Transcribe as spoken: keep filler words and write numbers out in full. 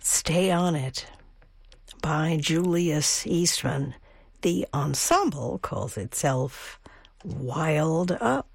Stay On It by Julius Eastman. The ensemble calls itself Wild Up.